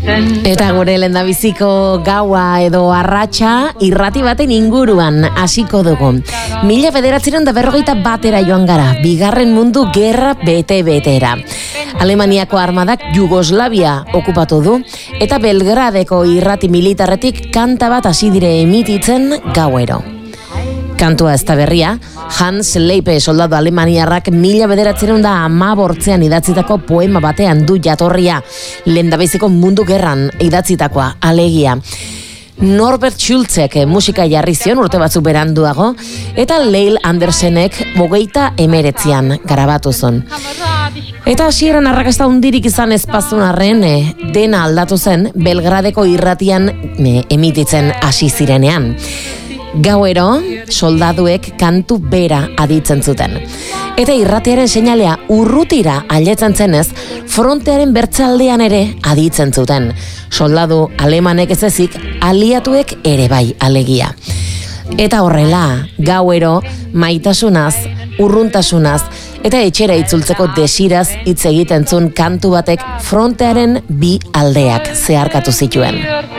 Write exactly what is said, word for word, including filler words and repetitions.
Eta gure lehendabiziko gaua edo arratsa irrati baten inguruan hasiko dugu. Mila bederatziehun eta berrogeita batera joan gara, bigarren mundu gerra bete-betera. Alemaniako armadak Jugoslavia okupatu du, eta Belgradeko irrati militarretik kanta bat hasi dire emititzen gauero. Kantua ez da berria, Hans Leipe soldadu alemaniarrak mila bederatziehun eta hamabortzean idatzitako poema batean du jatorria, lehendabiziko mundu gerran idatzitakoa, alegia. Norbert Schulzek musika jarri zion urte batzuk beranduago, eta Leil Andersenek hogeita hemeretzian garabatu zuen. Eta hasieran arrakasta hundirik izan ezpazun arren, e, dena aldatu zen Belgradeko irratian e, emititzen hasi zirenean. Gauero, soldaduek kantu bera aditzen zuten. Eta irratiaren seinalea urrutira ailetzen zenez, frontearen bertzaldean ere aditzen zuten. Soldadu alemanek ez ezik, aliatuek ere bai alegia. Eta horrela, gauero, maitasunaz, urruntasunaz, eta etxera itzultzeko desiraz hitz egiten zuen kantu batek frontearen bi aldeak zeharkatu zituen.